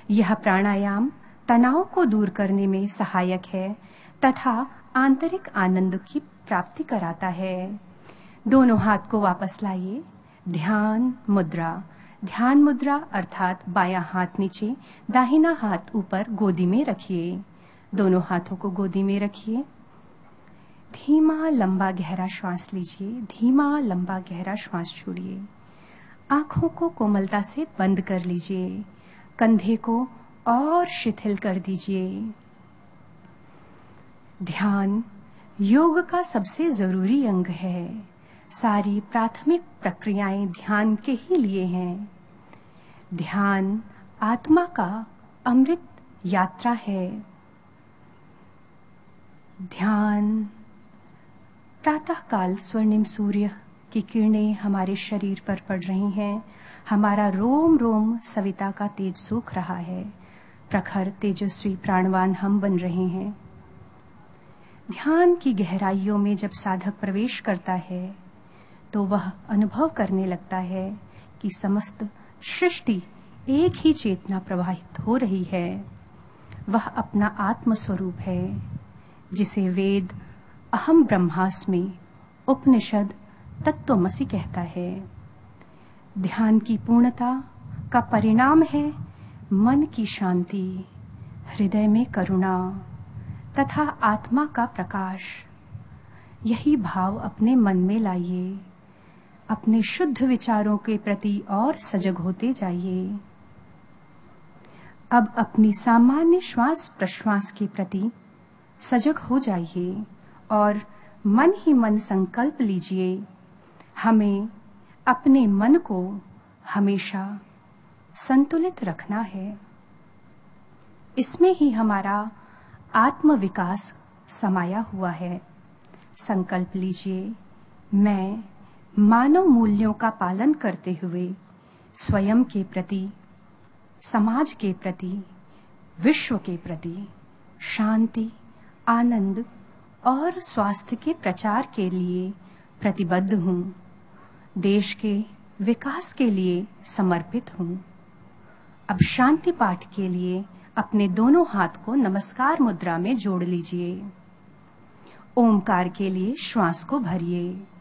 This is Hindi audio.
यह प्राणायाम तनाव को दूर करने में सहायक है तथा आंतरिक आनंद की प्राप्ति कराता है। दोनों हाथ को वापस लाइए। ध्यान मुद्रा अर्थात बायां हाथ नीचे, दाहिना हाथ ऊपर गोदी में रखिए। दोनों हाथों को गोदी में रखिए। धीमा लंबा गहरा श्वास लीजिए। धीमा लंबा गहरा श्वास छोड़िए। आंखों को कोमलता से बंद कर लीजिए। कंधे को और शिथिल कर दीजिए। ध्यान योग का सबसे जरूरी अंग है। सारी प्राथमिक प्रक्रियाएं ध्यान के ही लिए हैं। ध्यान आत्मा का अमृत यात्रा है। ध्यान प्रातःकाल स्वर्णिम सूर्य की किरणें हमारे शरीर पर पड़ रही हैं। हमारा रोम रोम सविता का तेज सूख रहा है। प्रखर तेजस्वी प्राणवान हम बन रहे हैं। ध्यान की गहराइयों में जब साधक प्रवेश करता है तो वह अनुभव करने लगता है कि समस्त सृष्टि एक ही चेतना प्रवाहित हो रही है। वह अपना आत्म स्वरूप है, जिसे वेद अहम ब्रह्मास्मि, उपनिषद तत्वमसि कहता है। ध्यान की पूर्णता का परिणाम है मन की शांति, हृदय में करुणा तथा आत्मा का प्रकाश। यही भाव अपने मन में लाइए। अपने शुद्ध विचारों के प्रति और सजग होते जाइए। अब अपनी सामान्य श्वास प्रश्वास के प्रति सजग हो जाइए और मन ही मन संकल्प लीजिए, हमें अपने मन को हमेशा संतुलित रखना है। इसमें ही हमारा आत्म विकास समाया हुआ है। संकल्प लीजिए, मैं मानव मूल्यों का पालन करते हुए स्वयं के प्रति, समाज के प्रति, विश्व के प्रति शांति, आनंद और स्वास्थ्य के प्रचार के लिए प्रतिबद्ध हूँ। देश के विकास के लिए समर्पित हूँ। अब शांति पाठ के लिए अपने दोनों हाथ को नमस्कार मुद्रा में जोड़ लीजिए। ओमकार के लिए श्वास को भरिए।